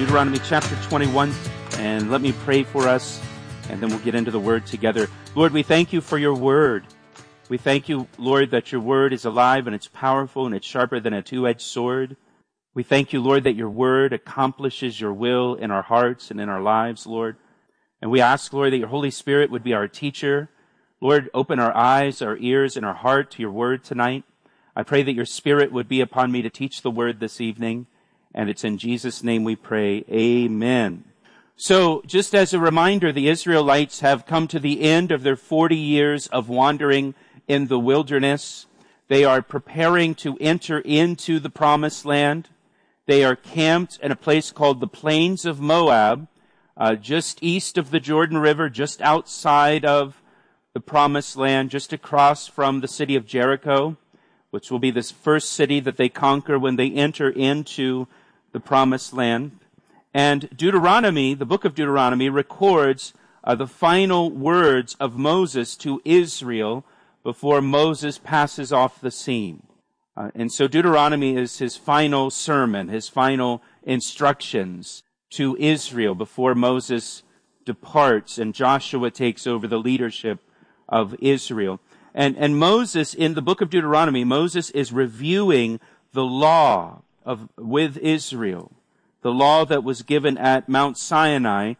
Deuteronomy chapter 21, and let me pray for us, and then we'll get into the Word together. Lord, we thank you for your Word. We thank you, Lord, that your Word is alive and it's powerful and it's sharper than a two-edged sword. We thank you, Lord, that your Word accomplishes your will in our hearts and in our lives, Lord. And we ask, Lord, that your Holy Spirit would be our teacher. Lord, open our eyes, our ears, and our heart to your Word tonight. I pray that your Spirit would be upon me to teach the Word this evening. And it's in Jesus' name we pray. Amen. So, just as a reminder, the Israelites have come to the end of their 40 years of wandering in the wilderness. They are preparing to enter into the promised land. They are camped in a place called the Plains of Moab, just east of the Jordan River, just outside of the promised land, just across from the city of Jericho, which will be this first city that they conquer when they enter into the promised land. And Deuteronomy, the book of Deuteronomy, records the final words of Moses to Israel before Moses passes off the scene. And so Deuteronomy is his final sermon, his final instructions to Israel before Moses departs and Joshua takes over the leadership of Israel. And Moses, in the book of Deuteronomy, Moses is reviewing the law with Israel, the law that was given at Mount Sinai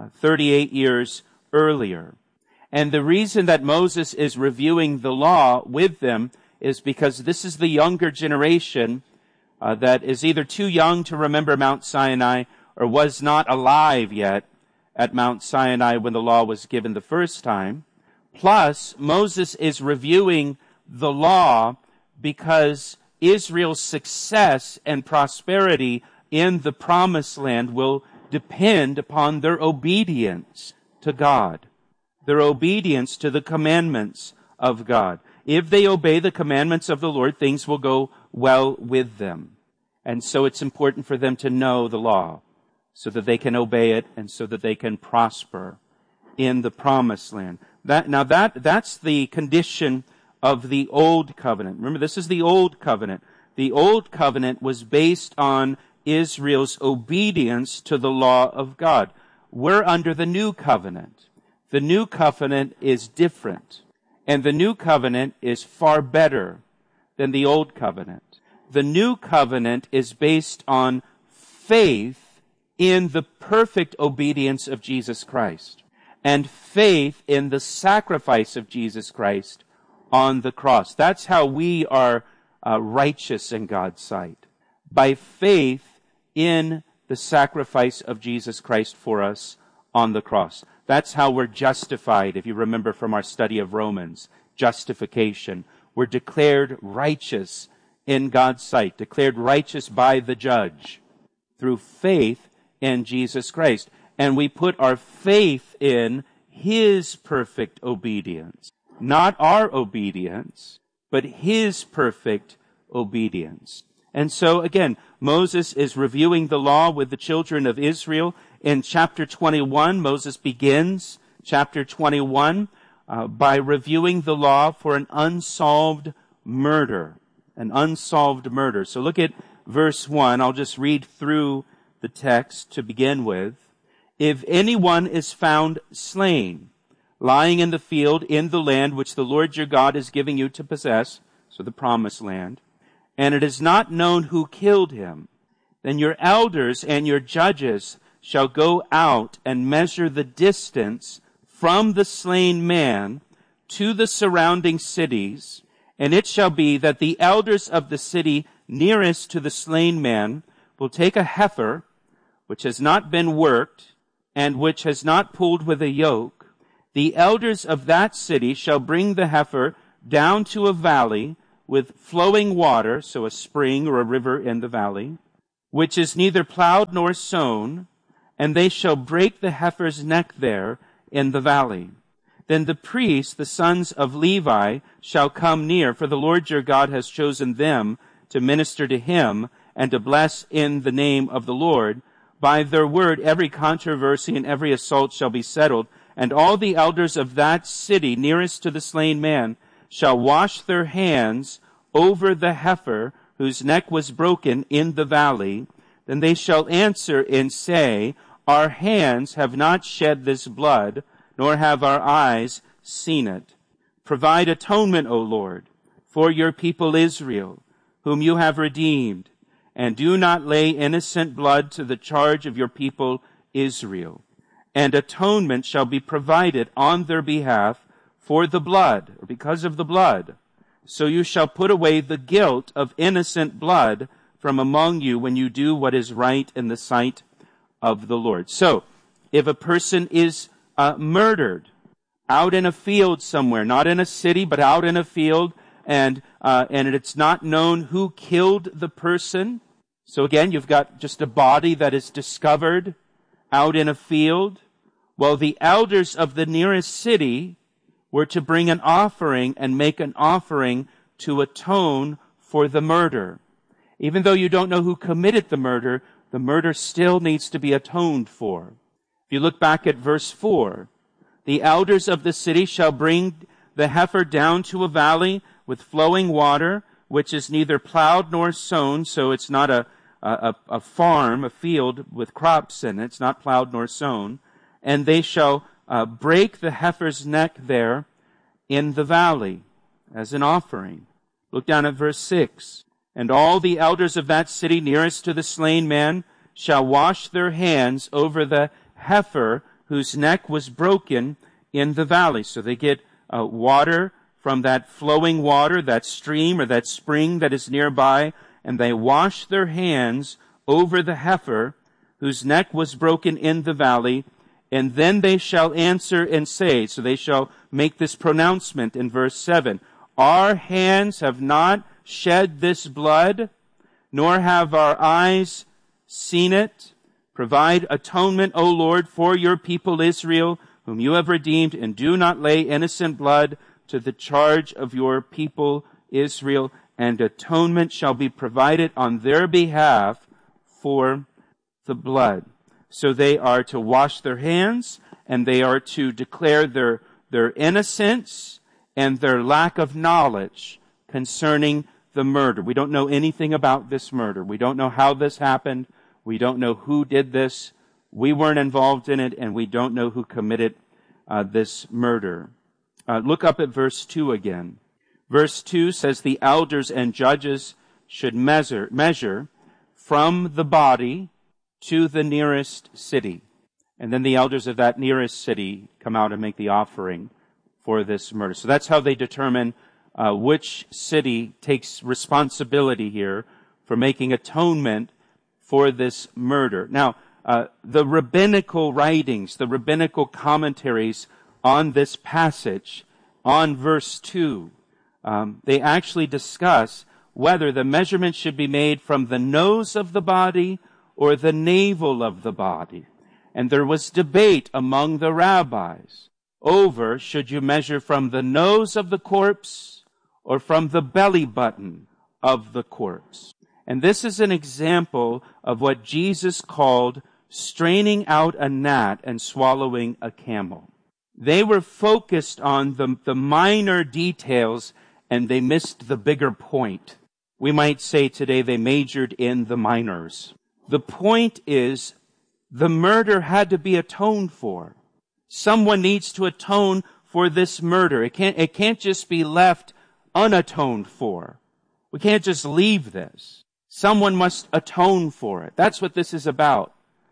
38 years earlier. And the reason that Moses is reviewing the law with them is because this is the younger generation that is either too young to remember Mount Sinai or was not alive yet at Mount Sinai when the law was given the first time. Plus, Moses is reviewing the law because Israel's success and prosperity in the promised land will depend upon their obedience to God, their obedience to the commandments of God. If they obey the commandments of the Lord, things will go well with them. And so it's important for them to know the law so that they can obey it and so that they can prosper in the promised land. That's the condition of the Old Covenant. Remember, this is the Old Covenant. The Old Covenant was based on Israel's obedience to the law of God. We're under the New Covenant. The New Covenant is different. And the New Covenant is far better than the Old Covenant. The New Covenant is based on faith in the perfect obedience of Jesus Christ and faith in the sacrifice of Jesus Christ on the cross. That's how we are righteous in God's sight. By faith in the sacrifice of Jesus Christ for us on the cross. That's how we're justified, if you remember from our study of Romans. Justification. We're declared righteous in God's sight, declared righteous by the judge through faith in Jesus Christ. And we put our faith in his perfect obedience. Not our obedience, but his perfect obedience. And so, again, Moses is reviewing the law with the children of Israel. In chapter 21, Moses begins chapter 21 by reviewing the law for an unsolved murder. An unsolved murder. So look at verse 1. I'll just read through the text to begin with. If anyone is found slain, lying in the field in the land which the Lord your God is giving you to possess, so the promised land, and it is not known who killed him, then your elders and your judges shall go out and measure the distance from the slain man to the surrounding cities, and it shall be that the elders of the city nearest to the slain man will take a heifer, which has not been worked, and which has not pulled with a yoke. The elders of that city shall bring the heifer down to a valley with flowing water, so a spring or a river in the valley, which is neither plowed nor sown, and they shall break the heifer's neck there in the valley. Then the priests, the sons of Levi, shall come near, for the Lord your God has chosen them to minister to him and to bless in the name of the Lord. By their word every controversy and every assault shall be settled, and all the elders of that city nearest to the slain man shall wash their hands over the heifer whose neck was broken in the valley. then they shall answer and say, Our hands have not shed this blood, nor have our eyes seen it. Provide atonement, O Lord, for your people Israel, whom you have redeemed, and do not lay innocent blood to the charge of your people Israel. And atonement shall be provided on their behalf for the blood, or because of the blood. So you shall put away the guilt of innocent blood from among you when you do what is right in the sight of the Lord. So, if a person is murdered out in a field somewhere, not in a city, but out in a field, and it's not known who killed the person. So again, you've got just a body that is discovered out in a field. Well, the elders of the nearest city were to bring an offering and make an offering to atone for the murder. Even though you don't know who committed the murder still needs to be atoned for. If you look back at verse 4, the elders of the city shall bring the heifer down to a valley with flowing water, which is neither plowed nor sown, so it's not a farm, a field with crops in it. It's not plowed nor sown. And they shall break the heifer's neck there in the valley as an offering. Look down at verse 6. And all the elders of that city nearest to the slain man shall wash their hands over the heifer whose neck was broken in the valley. So they get water from that flowing water, that stream or that spring that is nearby, and they wash their hands over the heifer whose neck was broken in the valley, and then they shall answer and say, so they shall make this pronouncement in verse 7, Our hands have not shed this blood, nor have our eyes seen it. Provide atonement, O Lord, for your people Israel, whom you have redeemed, and do not lay innocent blood to the charge of your people Israel, and atonement shall be provided on their behalf for the blood. So they are to wash their hands, and they are to declare their innocence and their lack of knowledge concerning the murder. We don't know anything about this murder. We don't know how this happened. We don't know who did this. We weren't involved in it, and we don't know who committed this murder. Look up at verse 2 again. Verse 2 says the elders and judges should measure from the body to the nearest city. And then the elders of that nearest city come out and make the offering for this murder. So that's how they determine which city takes responsibility here for making atonement for this murder. Now, the rabbinical writings, the rabbinical commentaries on this passage, on verse 2, they actually discuss whether the measurement should be made from the nose of the body or the navel of the body. And there was debate among the rabbis over should you measure from the nose of the corpse or from the belly button of the corpse. And this is an example of what Jesus called straining out a gnat and swallowing a camel. They were focused on the minor details and they missed the bigger point. We might say today they majored in the minors. The point is the murder had to be atoned for. Someone needs to atone for this murder. It can't just be left unatoned for. We can't just leave this. Someone must atone for it. That's what this is about.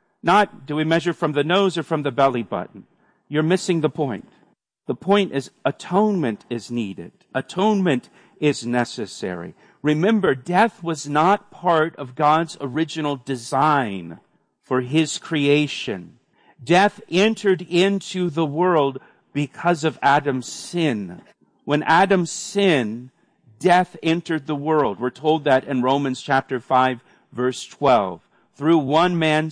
Not do we measure from the nose or from the belly button. You're missing the point. The point is atonement is needed. Atonement is necessary. Remember, death was not part of God's original design for His creation. Death entered into the world because of Adam's sin. When Adam sinned, death entered the world. We're told that in Romans chapter 5, verse 12. Through one man